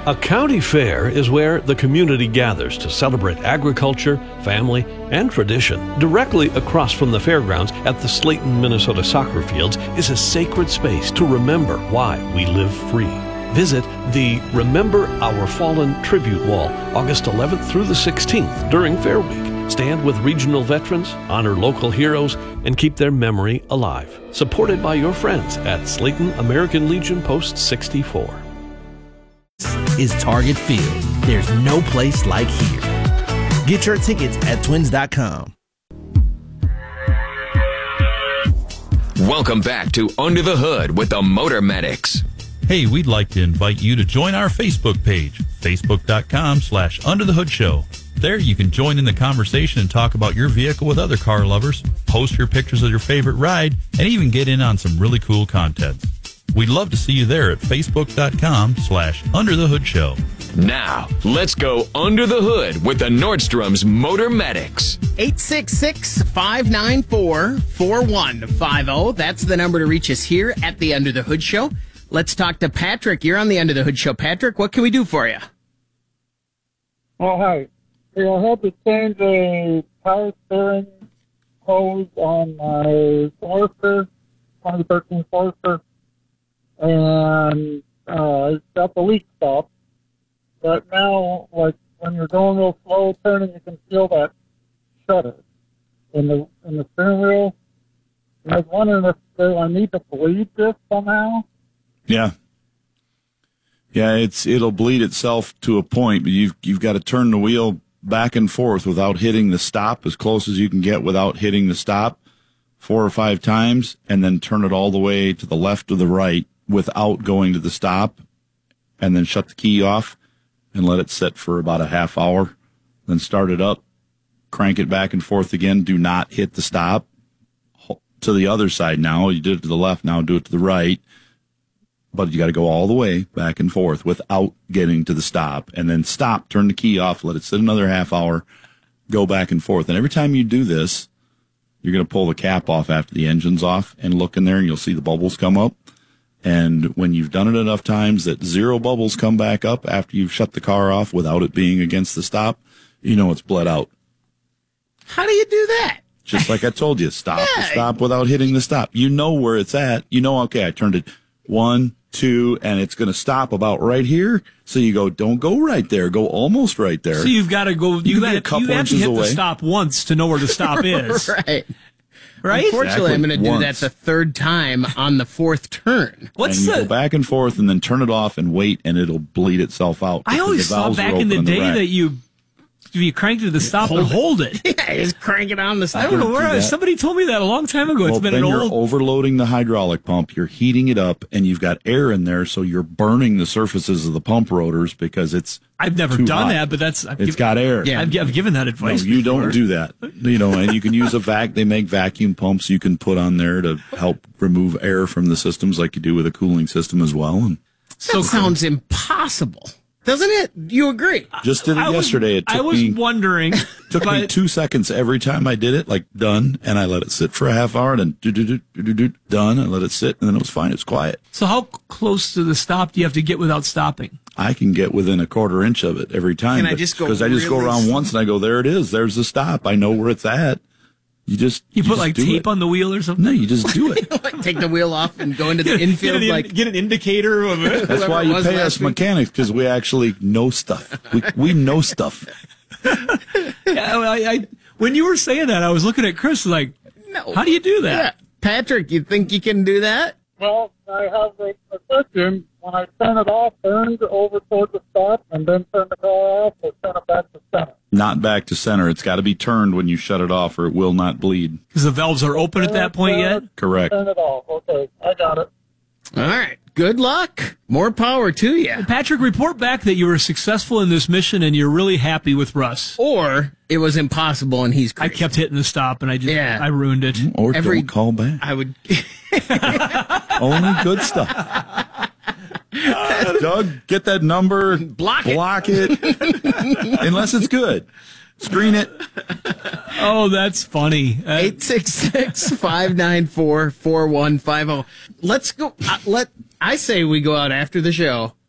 A county fair is where the community gathers to celebrate agriculture, family, and tradition. Directly across from the fairgrounds at the Slayton, Minnesota soccer fields is a sacred space to remember why we live free. Visit the Remember Our Fallen Tribute Wall August 11th through the 16th during Fair Week. Stand with regional veterans, honor local heroes, and keep their memory alive. Supported by your friends at Slayton American Legion Post 64. Is Target Field. There's no place like here. Get your tickets at twins.com. Welcome back to Under the Hood with the Motor Medics. Hey, we'd like to invite you to join our Facebook page, facebook.com/underthehoodshow. There you can join in the conversation and talk about your vehicle with other car lovers, post your pictures of your favorite ride, and even get in on some really cool contests. We'd love to see you there at facebook.com/underthehoodshow. Now, let's go under the hood with the Nordstrom's Motor Medics. 866-594-4150. That's the number to reach us here at the Under the Hood Show. Let's talk to Patrick. You're on the Under the Hood Show. Patrick, what can we do for you? Oh, hi. Yeah, I had to change a power steering hose on my Forester, 2013 Forester, and it's got the leak stopped. But now, like, when you're going real slow turning, you can feel that shudder in the steering wheel. And I was wondering if I need to bleed this somehow. Yeah. Yeah, it'll bleed itself to a point, but you've got to turn the wheel back and forth without hitting the stop, as close as you can get without hitting the stop 4 or 5 times, and then turn it all the way to the left or the right without going to the stop, and then shut the key off and let it sit for about a half hour. Then start it up, crank it back and forth again. Do not hit the stop. To the other side now. You did it to the left, now do it to the right. But you got to go all the way back and forth without getting to the stop. And then stop, turn the key off, let it sit another half hour, go back and forth. And every time you do this, you're going to pull the cap off after the engine's off and look in there, and you'll see the bubbles come up. And when you've done it enough times that 0 bubbles come back up after you've shut the car off without it being against the stop, you know it's bled out. How do you do that? Just like I told you, stop without hitting the stop. You know where it's at. You know, okay, I turned it 1, 2, and it's going to stop about right here. So you go, don't go right there. Go almost right there. So you've got to go. You have to hit away. The stop once to know where the stop is. Right. Exactly. Unfortunately, I'm going to do that the 3rd time on the 4th turn. Go back and forth and then turn it off and wait, and it'll bleed itself out. I always thought back in the day that you crank to the stop and hold it. Yeah, just crank it on the stop. I don't know where somebody told me that a long time ago. Well, it's been then an you're old. overloading the hydraulic pump. You're heating it up, and you've got air in there, so you're burning the surfaces of the pump rotors because it's. I've never too done hot. that, but It's got air. Yeah, I've given that advice. No, you don't do that. You know, and you can use They make vacuum pumps you can put on there to help remove air from the systems, like you do with a cooling system as well. And that sounds impossible, doesn't it? You agree? Just did it yesterday. It took me wondering. Took me 2 seconds every time I did it, like done, and I let it sit for a half hour, and then done, and let it sit, and then it was fine. It's quiet. So how close to the stop do you have to get without stopping? I can get within a 1/4 inch of it every time. Can I just go? Because I just go around once and I go, there it is. There's the stop. I know where it's at. You put like tape on the wheel or something? No, you just do it. Take the wheel off and go into the infield. Get an indicator of it. That's why you pay us mechanics, because we actually know stuff. We know stuff. Yeah, when you were saying that, I was looking at Chris like, no. How do you do that? Yeah. Patrick, you think you can do that? Well, I have a question. When I turn it off, turn over toward the stop, and then turn the car off, or turn it back to center? Not back to center. It's got to be turned when you shut it off, or it will not bleed. Because the valves are open at that point yet? Correct. Turn it off. Okay, I got it. All right. Good luck. More power to you. Well, Patrick, report back that you were successful in this mission and you're really happy with Russ. Or it was impossible and he's crazy. I kept hitting the stop and I ruined it. Or don't call back. I would. Only good stuff. Doug, get that number. Block it. Unless it's good. Screen it. Oh, that's funny. 866-594-4150. Let's go. I say we go out after the show